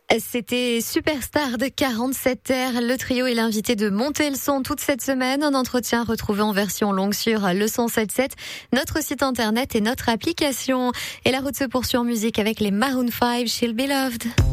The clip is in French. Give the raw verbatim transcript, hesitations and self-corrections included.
C'était Superstar de quarante-sept heures. Le trio est l'invité de Monter le son toute cette semaine. Un entretien retrouvé en version longue sur le cent sept sept, notre site internet et notre application. Et la route se poursuit en musique avec les Maroon five, She'll Be Loved.